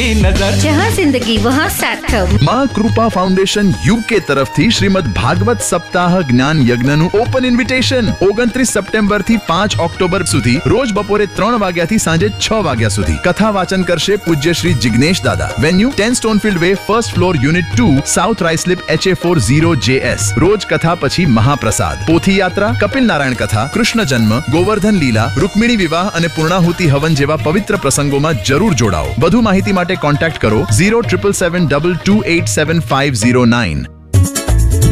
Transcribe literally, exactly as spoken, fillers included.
की नजर, जहाँ जिंदगी वहाँ सार्थक। माँ कृपा फाउंडेशन यूके तरफથી શ્રીમદ ભાગવત સપ્તાહ જ્ઞાન યજ્ઞનું ઓપન ઇન્વિટેશન ઓગણત્રીસ સપ્ટેમ્બર થી પાંચ ઓક્ટોબર સુધી રોજ બપોરે ત્રણ વાગ્યાથી સાંજે છ વાગ્યા સુધી કથા વાચન કરશે પૂજ્ય શ્રી જિગ્નેશ દાદા. Venue ten સ્ટોનફિલ્ડ way, first floor, unit two, south રાઇસલિપ, H એ ફોર ઝીરો જે એસ. રોજ કથા પછી મહાપ્રસાદ, પોથી યાત્રા, કપિલ નારાયણ કથા, કૃષ્ણ જન્મ, ગોવર્ધન લીલા, રૂકમિણી વિવાહ અને પૂર્ણાહુતિ હવન જેવા પવિત્ર પ્રસંગોમાં જરૂર જોડાઓ. વધુ માહિતી માટે કોન્ટેક્ટ કરો zero triple seven double two eight seven five zero nine.